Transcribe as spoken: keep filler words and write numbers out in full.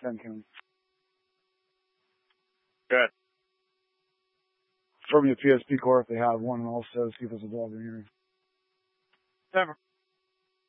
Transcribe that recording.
Then can Good. from your P S P core if they have one, and also see if there's a dog in here. Never.